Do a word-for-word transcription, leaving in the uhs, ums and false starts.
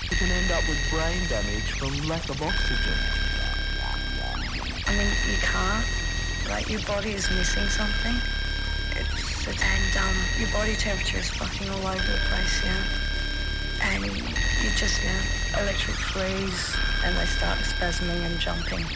You can end up with brain damage from lack of oxygen. I mean, you can't. Like, your body is missing something. It's, it's and um, your body temperature is fucking all over the place, yeah. And you just, yeah, electric freeze, and they start spasming and jumping.